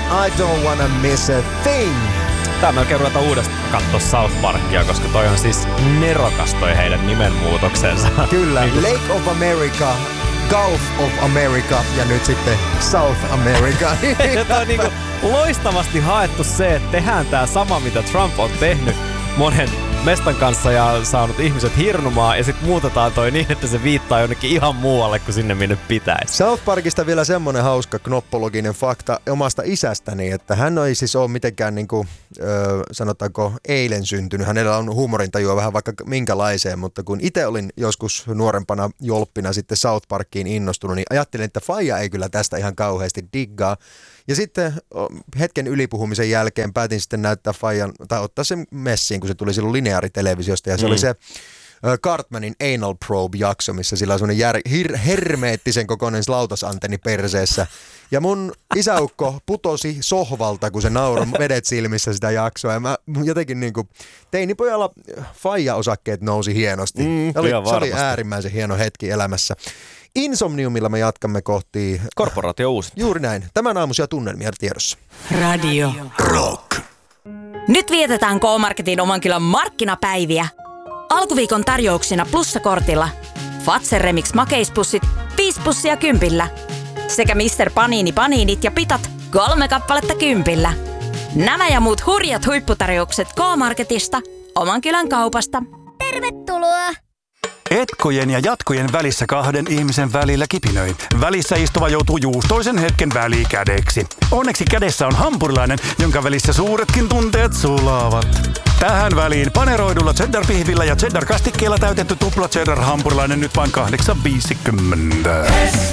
I don't wanna miss a thing. Tää melkein ruvetaan uudestaan katsoa South Parkia, koska toi on siis nerokas toi heidän nimenmuutoksensa. Kyllä, Lake of America, Gulf of America ja nyt sitten South America. Tämä on niinku loistavasti haettu se, että tehdään tää sama, mitä Trump on tehnyt monen mestan kanssa ja saanut ihmiset hirnumaan ja sit muutetaan toi niin, että se viittaa jonnekin ihan muualle kuin sinne, minne pitäisi. South Parkista vielä semmonen hauska knoppologinen fakta omasta isästäni, että hän ei siis ole mitenkään niinku, sanotaanko eilen syntynyt. Hänellä on huumorintajua vähän vaikka minkälaiseen, mutta kun itse olin joskus nuorempana jolppina sitten South Parkiin innostunut, niin ajattelin, että faija ei kyllä tästä ihan kauheasti diggaa. Ja sitten hetken ylipuhumisen jälkeen päätin sitten näyttää faijan, tai ottaa sen messiin, kun se tuli silloin lineaaritelevisiosta. Ja se oli se Cartmanin Anal Probe-jakso, missä sillä on semmoinen hermeettisen kokoinen lautasantenni perseessä. Ja mun isäukko putosi sohvalta, kun se nauroi vedet silmissä sitä jaksoa. Ja mä jotenkin niinku teinipojalla faija-osakkeet nousi hienosti. Se oli äärimmäisen hieno hetki elämässä. Insomniumilla me jatkamme kohti Korporaatio uusi. Juuri näin. Tämän aamuisia tunnelmia tiedossa. Radio Rock. Nyt vietetään K-Marketin oman kylän markkinapäiviä. Alkuviikon tarjouksina plussakortilla Fazer Remix makeispussit 5 pussia 10. Sekä Mr. Panini paniinit ja pitat 3 kappaletta 10. Nämä ja muut hurjat huipputarjoukset K-Marketista, oman kylän kaupasta. Tervetuloa! Etkojen ja jatkojen välissä 2 ihmisen välillä kipinöi. Välissä istuva joutuu juustoisen hetken välikädeksi. Onneksi kädessä on hampurilainen, jonka välissä suuretkin tunteet sulaavat. Tähän väliin paneroidulla cheddar-pihvillä ja cheddar-kastikkeella täytetty tupla cheddar-hampurilainen nyt vain 8,50.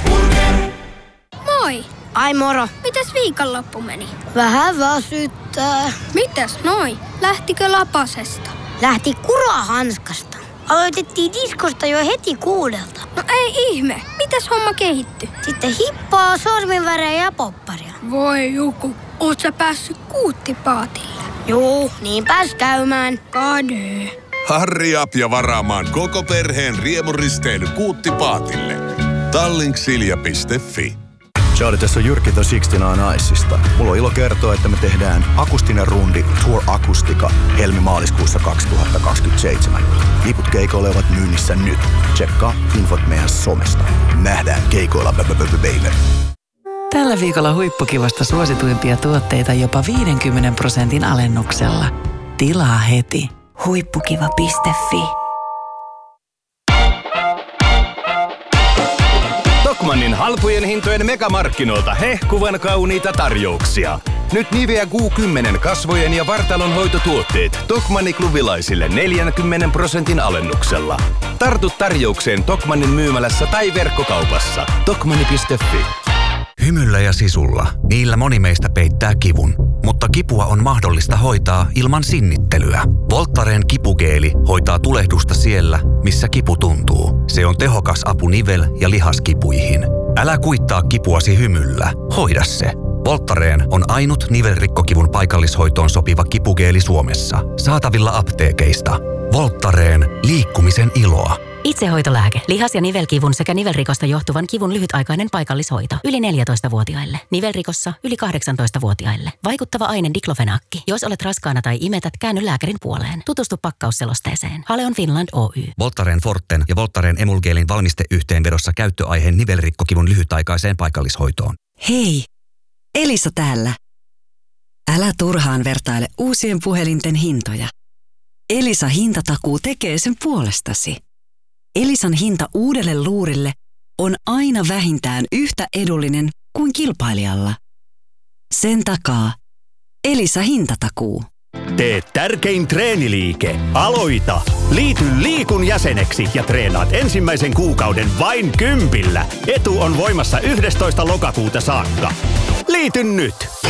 Moi! Ai moro. Mitäs viikonloppu meni? Vähän väsyttää. Mitäs noi? Lähtikö lapasesta? Lähti kurahanskasta. Aloitettiin diskosta jo heti 6. No ei ihme. Mitäs homma kehittyi? Sitten hippaa, sorminvärejä ja popparia. Voi Juku, oot sä päässyt kuuttipaatille? Juu, niin pääs käymään. Kade. Harri up ja varaamaan koko perheen riemuristeily Kuuttipaatille. Tallinksilja.fi. Charlie, tässä on Jyrki The 69 Icesista. Mulla on ilo kertoa, että me tehdään akustinen rundi Tour Akustika helmi-maaliskuussa 2027. Liput keikoille ovat myynnissä nyt. Tsekkaa infot meidän somesta. Nähdään keikoilla, baby. Tällä viikolla huippukivasta suosituimpia tuotteita jopa 50% alennuksella. Tilaa heti. Huippukiva.fi. Tokmannin halpojen hintojen megamarkkinoilta hehkuvan kauniita tarjouksia. Nyt Nivea Q10 kasvojen ja vartalon hoitotuotteet Tokmanni klubilaisille 40% alennuksella. Tartu tarjoukseen Tokmannin myymälässä tai verkkokaupassa. Tokmanni.fi. Hymyllä ja sisulla. Niillä moni meistä peittää kivun. Mutta kipua on mahdollista hoitaa ilman sinnittelyä. Voltaren kipugeeli hoitaa tulehdusta siellä, missä kipu tuntuu. Se on tehokas apu nivel- ja lihaskipuihin. Älä kuittaa kipuasi hymyllä. Hoida se. Voltaren on ainut nivelrikkokivun paikallishoitoon sopiva kipugeeli Suomessa. Saatavilla apteekeista. Voltaren. Liikkumisen iloa. Itsehoitolääke. Lihas- ja nivelkivun sekä nivelrikosta johtuvan kivun lyhytaikainen paikallishoito. Yli 14-vuotiaille. Nivelrikossa yli 18-vuotiaille. Vaikuttava aine diklofenakki. Jos olet raskaana tai imetät, käänny lääkärin puoleen. Tutustu pakkausselosteeseen. Haleon Finland Oy. Voltaren Forten ja Voltaren Emulgeelin valmisteyhteenvedossa käyttöaiheen nivelrikkokivun lyhytaikaiseen paikallishoitoon. Hei! Elisa täällä. Älä turhaan vertaile uusien puhelinten hintoja. Elisa hintatakuu tekee sen puolestasi. Elisan hinta uudelle luurille on aina vähintään yhtä edullinen kuin kilpailijalla. Sen takaa Elisa hintatakuu. Tee tärkein treeniliike. Aloita! Liity Liikun jäseneksi ja treenaat ensimmäisen kuukauden vain 10. Etu on voimassa 11. lokakuuta saakka. Liity nyt!